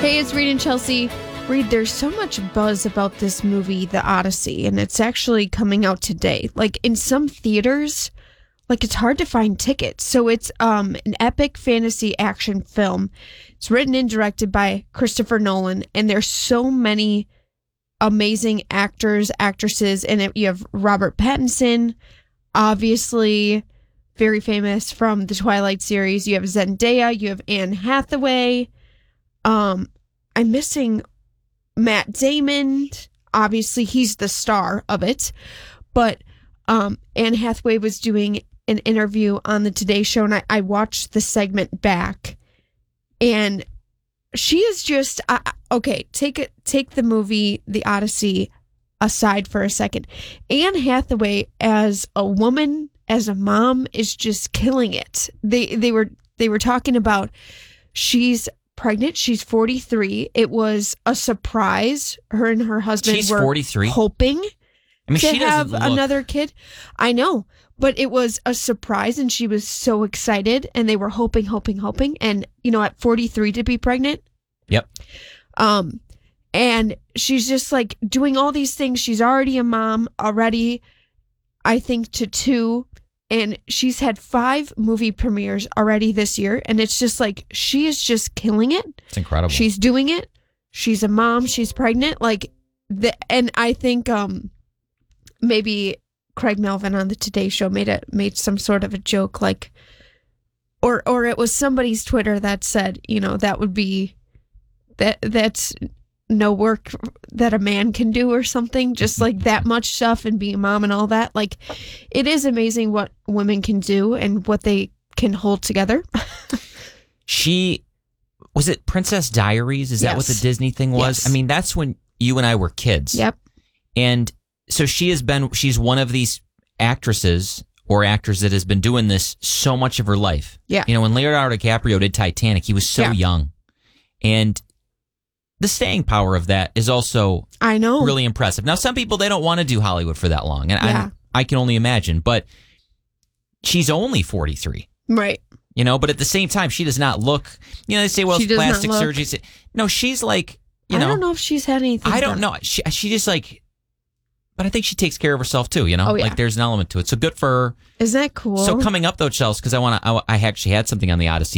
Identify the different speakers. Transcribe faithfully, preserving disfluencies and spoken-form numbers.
Speaker 1: Hey, it's Reed and Chelsea. Reed, there's so much buzz about this movie, The Odyssey, and it's actually coming out today. Like, in some theaters, like, it's hard to find tickets. So it's um an epic fantasy action film. It's written and directed by Christopher Nolan, and there's so many amazing actors, actresses in it. You have Robert Pattinson, obviously very famous from the Twilight series. You have Zendaya, you have Anne Hathaway. Um, I'm missing Matt Damon. Obviously, he's the star of it. But um, Anne Hathaway was doing an interview on the Today Show, and I, I watched the segment back. And she is just... Uh, okay, take it, take the movie The Odyssey aside for a second. Anne Hathaway, as a woman, as a mom, is just killing it. They they were they were talking about she's... pregnant. She's forty-three. It was a surprise. Her and her husband
Speaker 2: She's
Speaker 1: were
Speaker 2: forty-three.
Speaker 1: hoping
Speaker 2: I mean,
Speaker 1: to
Speaker 2: she
Speaker 1: have
Speaker 2: doesn't look...
Speaker 1: another kid. I know, but it was a surprise, and she was so excited, and they were hoping, hoping, hoping, and you know, at forty-three to be pregnant.
Speaker 2: Yep.
Speaker 1: Um, and she's just like doing all these things. She's already a mom already, I think, to two. And she's had five movie premieres already this year. And it's just like, she is just killing it.
Speaker 2: It's incredible.
Speaker 1: She's doing it. She's a mom. She's pregnant. Like, the, and I think um, maybe Craig Melvin on the Today Show made it, made some sort of a joke, like, or, or it was somebody's Twitter that said, you know, that would be, that that's no work that a man can do or something, just like that much stuff and being a mom and all that. Like, it is amazing what women can do and what they can hold together.
Speaker 2: She, was it Princess Diaries? Is
Speaker 1: Yes.
Speaker 2: that what the Disney thing was?
Speaker 1: Yes.
Speaker 2: I mean, that's when you and I were kids.
Speaker 1: Yep.
Speaker 2: And so she has been, she's one of these actresses or actors that has been doing this so much of her life.
Speaker 1: Yeah.
Speaker 2: You know, when Leonardo DiCaprio did Titanic, he was so
Speaker 1: Yeah.
Speaker 2: young. And the staying power of that is also
Speaker 1: I know.
Speaker 2: really impressive. Now, some people, they don't want to do Hollywood for that long, and
Speaker 1: Yeah.
Speaker 2: I, I can only imagine, but she's only forty-three,
Speaker 1: Right.
Speaker 2: you know, but at the same time, she does not look, you know, they say, well,
Speaker 1: She
Speaker 2: it's
Speaker 1: does not
Speaker 2: plastic
Speaker 1: look-
Speaker 2: surgery. No, she's like, you know.
Speaker 1: I don't know if she's had anything.
Speaker 2: I don't
Speaker 1: done.
Speaker 2: know. She, she just like, but I think she takes care of herself too, you know?
Speaker 1: Oh, yeah.
Speaker 2: Like there's an element to it. So good for her.
Speaker 1: Isn't that cool?
Speaker 2: So coming up though, Chelsea, because I want to, I, I actually had something on the Odyssey.